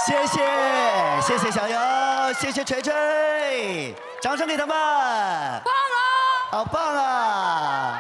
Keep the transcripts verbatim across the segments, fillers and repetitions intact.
谢谢，谢谢小游，谢谢锤锤，掌声给他们！ 棒啊！ 好棒啊！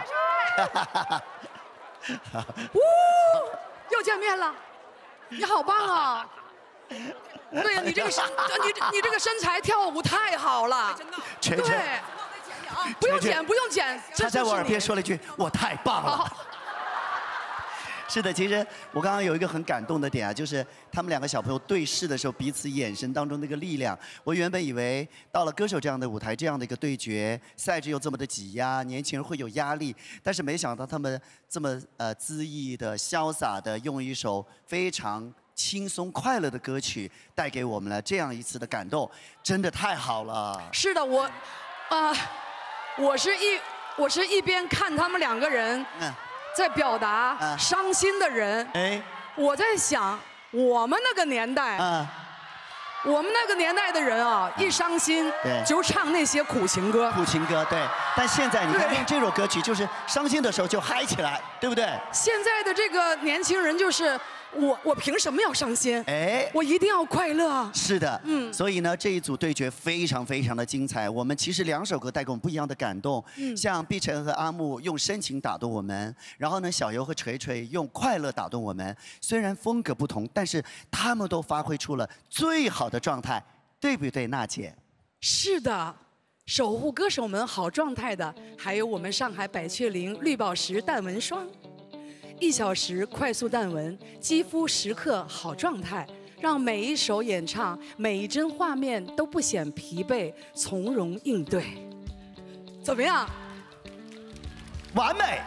呜，又见面了，你好棒啊！对呀，你这个身，你你这个身材跳舞太好了，真的。 锤锤， 对，不用剪，不用剪。 他在我耳边说了一句：“我太棒了。”是的，其实我刚刚有一个很感动的点啊，就是他们两个小朋友对视的时候，彼此眼神当中那个力量。我原本以为到了歌手这样的舞台，这样的一个对决，赛制又这么的挤压，年轻人会有压力，但是没想到他们这么呃恣意的、潇洒的，用一首非常轻松快乐的歌曲，带给我们了这样一次的感动，真的太好了。 是的，我，啊、呃，我是一我是一边看他们两个人。嗯。在表达伤心的人，哎，我在想，我们那个年代，啊，我们那个年代的人啊，一伤心就唱那些苦情歌， 苦情歌，对。但现在你看用这首歌曲，就是伤心的时候就嗨起来，对不对？ 现在的这个年轻人就是我，我凭什么要伤心？哎，我一定要快乐。 是的，嗯。所以呢，这一组对决非常非常的精彩。我们其实两首歌带给我们不一样的感动，嗯，像碧晨和阿木用深情打动我们，然后呢，小游和锤锤用快乐打动我们。虽然风格不同，但是他们都发挥出了最好的状态，对不对，娜姐？ 是的。守护歌手们好状态的，还有我们上海百雀羚绿宝石淡纹霜，一小时快速淡纹，肌肤时刻好状态，让每一首演唱、每一帧画面都不显疲惫，从容应对。怎么样？ 完美。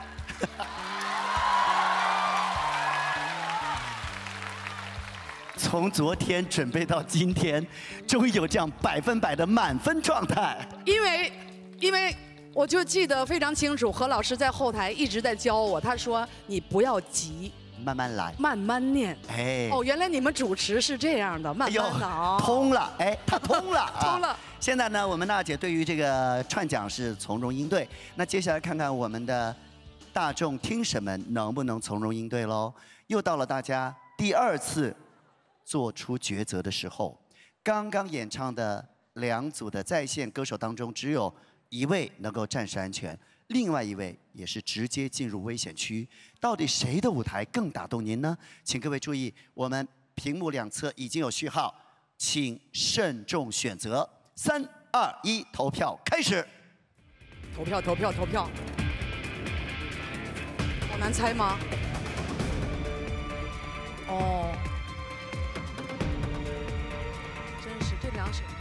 从昨天准备到今天，终于有这样百分百的满分状态。 因为，因为我就记得非常清楚，何老师在后台一直在教我，他说你不要急， 慢慢来， 慢慢念。哎，哦，原来你们主持是这样的，慢慢的啊、哦， 通了，哎，他通了， 通了。 现在呢，我们娜姐对于这个串讲是从容应对。那接下来看看我们的大众听审们能不能从容应对喽？又到了大家第二次做出抉择的时候，刚刚演唱的两组的在线歌手当中，只有一位能够暂时安全，另外一位也是直接进入危险区。到底谁的舞台更打动您呢？请各位注意，我们屏幕两侧已经有序号，请慎重选择。三、二、一，投票开始！ 投票，投票，投票！好难猜吗？哦。这两首。